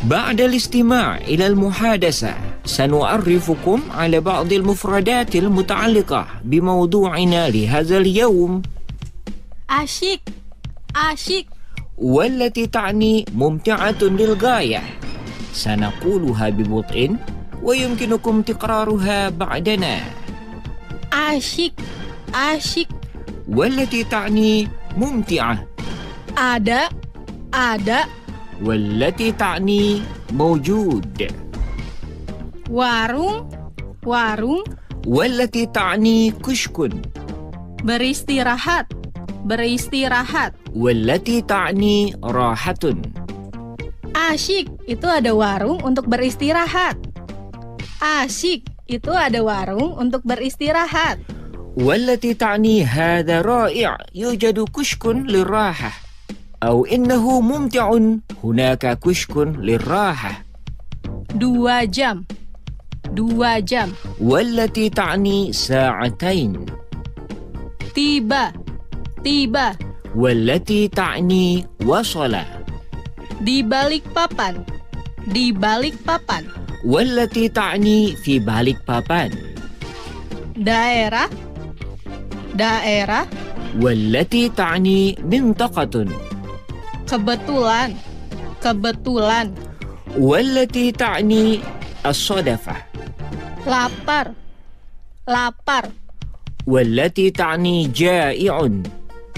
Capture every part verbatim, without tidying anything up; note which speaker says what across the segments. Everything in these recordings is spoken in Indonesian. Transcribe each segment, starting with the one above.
Speaker 1: بعد الاستماع إلى المحادثة سنعرفكم على بعض المفردات المتعلقة بموضوعنا لهذا اليوم،
Speaker 2: Asyik, asyik,
Speaker 1: والتي تعني ممتعة للغاية. سنقولها ببطء ويمكنكم تكرارها بعدنا.
Speaker 2: asyik, asyik.
Speaker 1: والتي تعني ممتعة،
Speaker 2: Ada, ada.
Speaker 1: والتي تعني موجود،
Speaker 2: Warung, warung.
Speaker 1: والتي تعني كشك،
Speaker 2: Beristirahat, beristirahat.
Speaker 1: والتي تعني راحة.
Speaker 2: Asyik itu ada warung untuk beristirahat. Asyik itu ada warung untuk beristirahat.
Speaker 1: والتي تعني هذا رائع يوجد كشك للراحة، أو إنه ممتع هناك كشك للراحة.
Speaker 2: Dua jam, dua jam.
Speaker 1: والتي تعني ساعتين،
Speaker 2: Tiba, tiba.
Speaker 1: والتي تعني وصل،
Speaker 2: Di balik papan, di balik papan.
Speaker 1: والتي تعني في Balikpapan.
Speaker 2: Daerah, daerah.
Speaker 1: والتي تعني منطقة،
Speaker 2: Kebetulan, kebetulan.
Speaker 1: والتي تعني الصدفة،
Speaker 2: Lapar, lapar.
Speaker 1: والتي تعني جائع،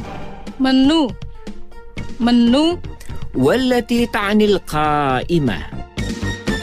Speaker 2: Menu, menu.
Speaker 1: والتي تعني القائمة.